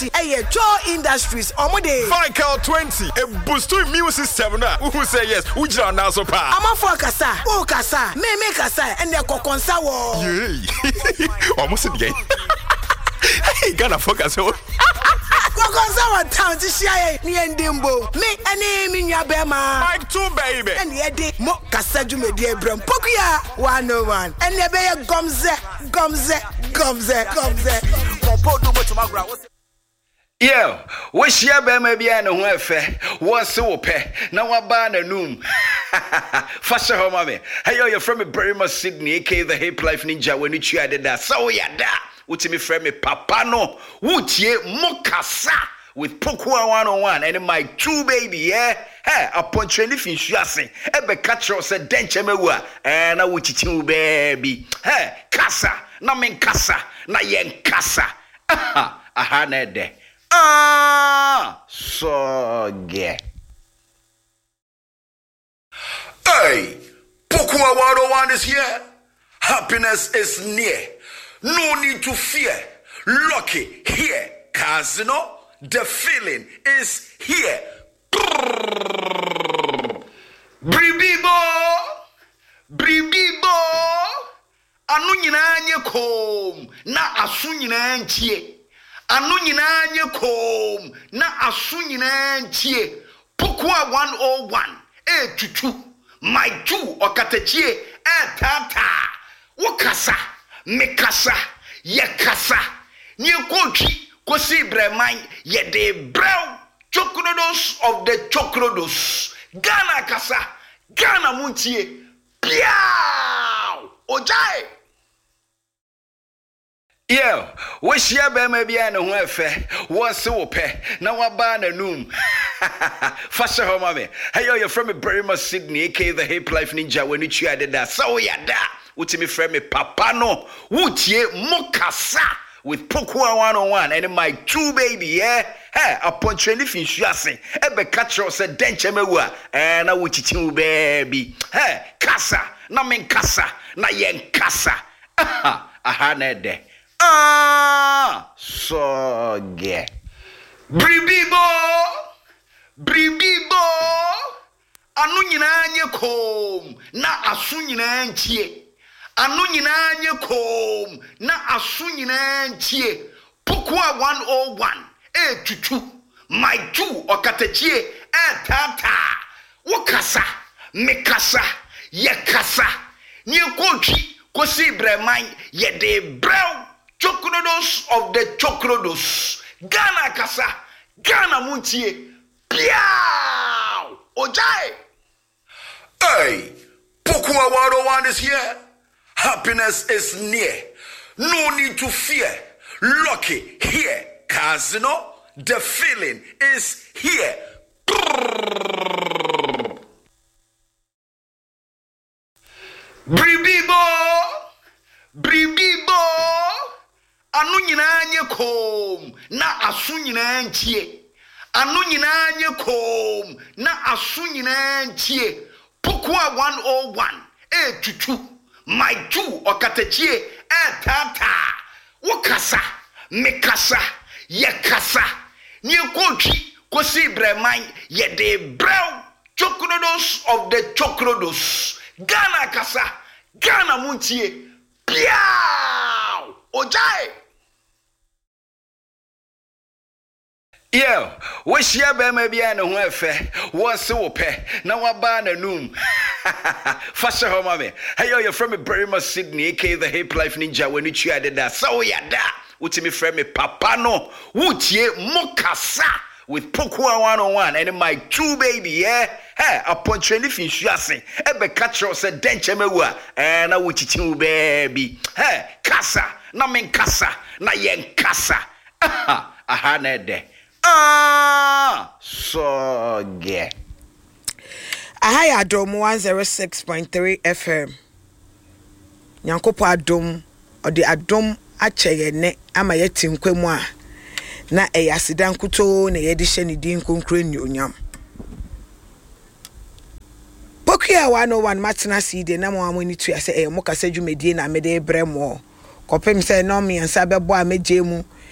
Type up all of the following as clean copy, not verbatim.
Hey, Joe Industries, Omode. Vical 20, a boost to immune system. Who say yes? Who just now so pa? I'm a for Kasa, oh Kasa, me Kasa, and the Kokonsa wo. Yay! Almost again. Hey, Ghana focus. Kokonsa wa town to share me and Dimbo. Me and name in your bema. Mike 2 baby. And yet, Mo Kasa Jume dear Bram Pokia 101. And the Bay Gomze. Yo, wish ya be maybe I know where fair was so pay. Now I ban a noom. Faster home, mommy. Hey, you're from a very much Sydney, aka the Hip Life Ninja when you added that. So, yeah, that. Would me friend me papa no. Would ye mokasa with Pokua 101 and my 2 baby, yeah? Hey, upon training fin shasing. Ebe catch us a denture mewa and I would teach you, baby. Hey, Casa, na men Casa, na yen Casa. Aha, nede. So get. Hey, Pokua 101 is here. Happiness is near. No need to fear. Lucky here. Casino, the feeling is here. Bribibo. Anu nyina anye kom na asu nyina ntie. Anu nyina anye kom na asu nyina ntie. Pokua 101 tutu my 2 okatachie tata wokasa mekasa yakasa nie kontwi kosi breman ye de brown chocrodos of the chocrodos Ghana kasa Ghana muntie piao ojai. Yo, wish ya be maybe I know where fair was so pay. Now I ban a noom. Faster home, mommy. Hey, you're from a very much Sydney, aka the Hip Life Ninja when you added that. So, yeah, that. Would me friend me papa no. Would ye mokasa with Pokua 101 and my 2 baby, yeah? Hey, upon training fin shasing. Ebe catch us a denture mewa and I would teach you, baby. Hey, Casa, na men Casa, na yen Casa. Aha, nede. So get. Bribibo. Anu nyina anye kom na asu nyina ntie. Anu nyina anye kom na asu nyina ntie. Pokua 101 tutu my 2 okatachie tata wokasa mekasa yakasa nie kontwi kosi breman ye de brown chocrodos of the chocrodos Ghana kasa Ghana muntie piao ojai. Hey, Pokua 101 is here. Happiness is near. No need to fear. Lucky here. Casino, the feeling is here. Bribibo. Anu nyina anye kom na asu nyina ntie. Anu nyina anye kom na asu nyina ntie. Pokua 101 tutu my 2 okatachie tata wokasa mekasa yakasa nie kontwi kosi breman ye de brown chocrodos of the chocrodos Ghana kasa Ghana muntie piao ojai. Yo, wish ya be maybe I know where fair was so pay. Now I ban a noom. Faster home, mommy. Hey, you're from a very much Sydney, aka the Hip Life Ninja when you added that. So, yeah, that. Would me friend me papa no. Would ye mokasa with Pokua 101 and my 2 baby, yeah? Hey, upon training fin shasing. Ebe catch us a denture mewa and I would teach you, baby. Hey, Casa, na men Casa, na yen Casa. Aha, nede. So get. Ahaya Adom 106.3 FM. Nyankopo Adom odi Adom acheye ne ama yeti nkwemu a na eyasida nkuto na yedi hye ne din konkre ni onyam. Pokua 101 matena side na mo amoni tu ase mo kasa dwumedie na mede bremo. Kopem se no me ansa bebo a meje mu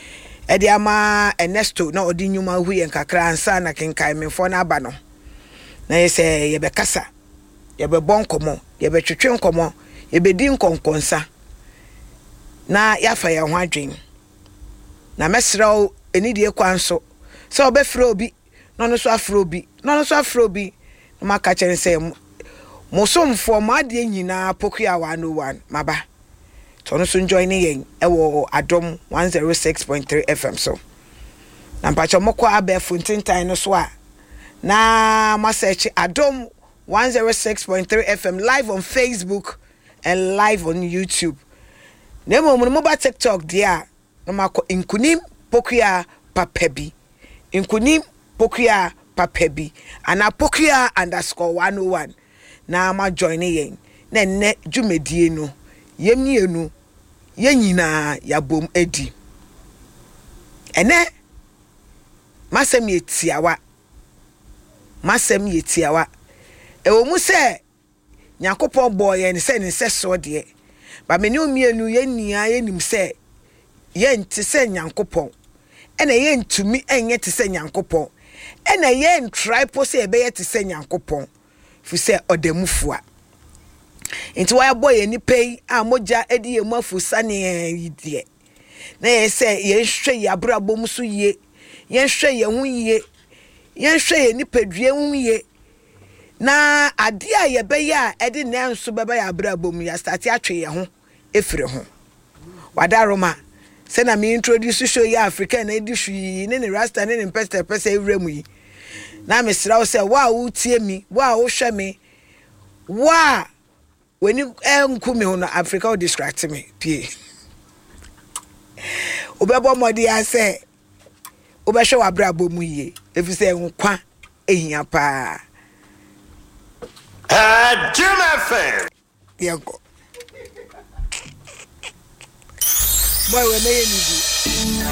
edi ama Ernesto na odi nyuma hu yen kakra ansa na kenkan menfo na aba no na yese ye be kasa ye be bonkomo ye be twetwe nkomo ye be di nkonkonsa na yafa ye ho adwen na mesraw enidie kwanso so obefra obi no no so afra obi no no so afra obi maka kyen se mosomfo maade nyina Pokua 101 maba to no so join yen ewo Adom 106.3 FM so na mpacho moko aba funtintan no so a na ma search Adom 106.3 FM live on Facebook and live on YouTube. Nemo mo ba TikTok dia no mako inkunim Pokua papabi. Inkunim Pokua papabi. Ana Pokua _101. Na ma join yen. Na ne dwumedie no. Yemienu yenyina yabom edi. Ene masem yetiawa. Masem yetiawa. Ewo mu se Nyankopon boy yen se ne so de. Ba me ne omienu yenia yenim se yen te se Nyankopon. Ena yen tumi enye te se Nyankopon. Ena yen try po se ebe ye te se Nyankopon. Fu se odemufua. Nti wa boy ni pay a moja edi ye mafu sane yidie. Na ye se ye hwe ye abrabom so ye. Ye hwe ye hu ye. Ye hwe ye ni padue hu ye. Na ade a ye be ya edi na nso beba ya abrabom ya start atwe ye ho efire ho. Wadaroma se na me introduce show ya Africa na edi hwi ne rasta ne pester ewremu yi. Na me sra wo se wa wo tie mi, wa wo hwe me. Wa when you nkumi ho na Africa will distract me pie. Obebo modi ase obehwe wa abrabom yi efi se nkwa ehia pa. Jim FM. Yanko. Boy, we may need you.